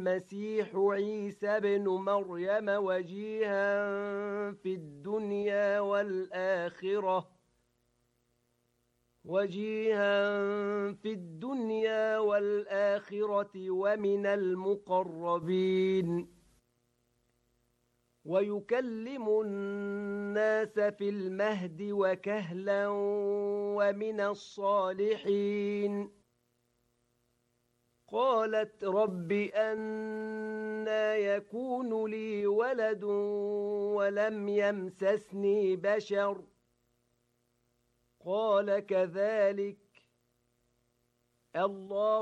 المسيح عيسى بن مريم وجيها في الدنيا والآخرة ومن المقربين، ويكلم الناس في المهد وكهلا ومن الصالحين. قالت رب أنى يكون لي ولد ولم يمسسني بشر، قال كذلك الله